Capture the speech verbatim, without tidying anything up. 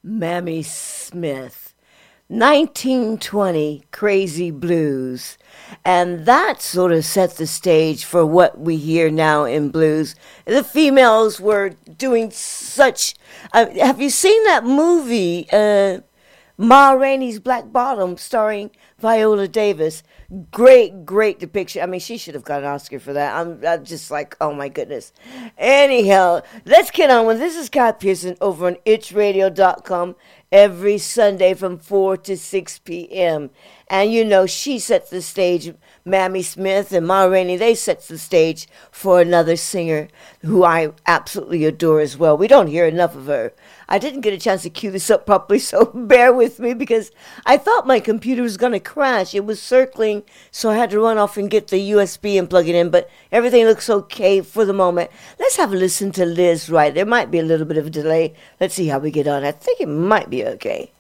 Mamie Smith, nineteen twenty Crazy Blues. And that sort of set the stage for what we hear now in blues. The females were doing such... Uh, have you seen that movie, uh, Ma Rainey's Black Bottom, starring Viola Davis? Great, great depiction. I mean, she should have got an Oscar for that. I'm, I'm just like, oh my goodness. Anyhow, let's get on with this. Is Scott Pearson over on itch radio dot com every Sunday from four to six p.m. And you know, she sets the stage. Mamie Smith and Ma Rainey, they set the stage for another singer who I absolutely adore as well. We don't hear enough of her. I didn't get a chance to cue this up properly, so bear with me because I thought my computer was going to crash. It was circling, so I had to run off and get the U S B and plug it in, but everything looks okay for the moment. Let's have a listen to Liz Wright. There might be a little bit of a delay. Let's see how we get on. I think it might be okay.